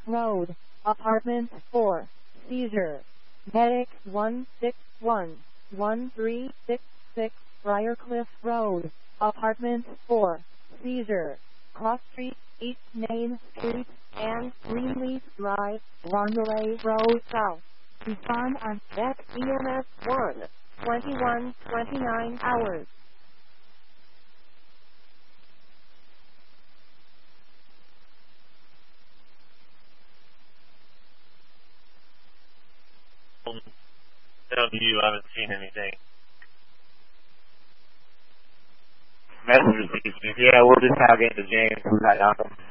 Road, Apartment 4, Seizure. Medic 161-1366, Briarcliff Road, Apartment 4, Seizure. Cross Street, East Main Street, and Greenleaf Drive, Rondelay Road South. Respond on Beck EMS 1, 21-29 hours. You haven't seen anything. Message received. Yeah, we'll just tag into James. We got Malcolm.